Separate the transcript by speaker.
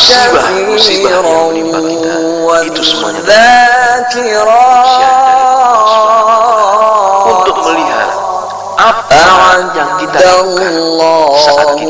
Speaker 1: musibah yang menimpa kita itu semuanya untuk melihat apa yang kita lakukan saat kita